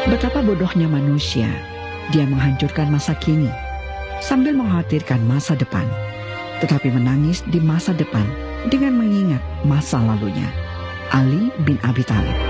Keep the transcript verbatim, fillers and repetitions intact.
Betapa bodohnya manusia, dia menghancurkan masa kini sambil mengkhawatirkan masa depan, tetapi menangis di masa depan dengan mengingat masa lalunya. Ali bin Abi Thalib.